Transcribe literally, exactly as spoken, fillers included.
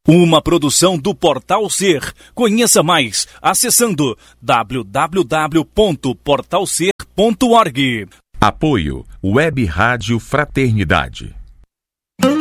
Uma produção do Portal Ser. Conheça mais acessando w w w ponto portal ser ponto org. Apoio Web Rádio Fraternidade.